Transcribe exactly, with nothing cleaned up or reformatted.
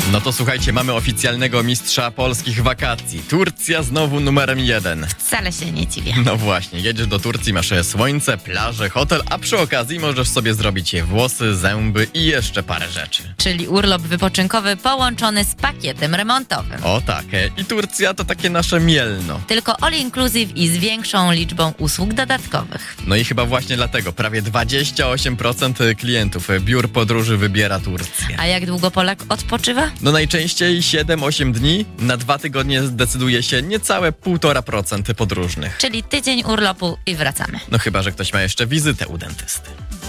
No to słuchajcie, mamy oficjalnego mistrza polskich wakacji. Turcja znowu numerem jeden. Wcale się nie dziwię. No właśnie, jedziesz do Turcji, masz słońce, plaże, hotel, a przy okazji możesz sobie zrobić włosy, zęby i jeszcze parę rzeczy. Czyli urlop wypoczynkowy połączony z pakietem remontowym. O tak, i Turcja to takie nasze Mielno. Tylko all inclusive i z większą liczbą usług dodatkowych. No i chyba właśnie dlatego prawie dwadzieścia osiem procent klientów biur podróży wybiera Turcję. A jak długo Polak odpoczywa? No najczęściej siedem osiem dni, na dwa tygodnie zdecyduje się niecałe półtora procent podróżnych. Czyli tydzień urlopu i wracamy. No chyba, że ktoś ma jeszcze wizytę u dentysty.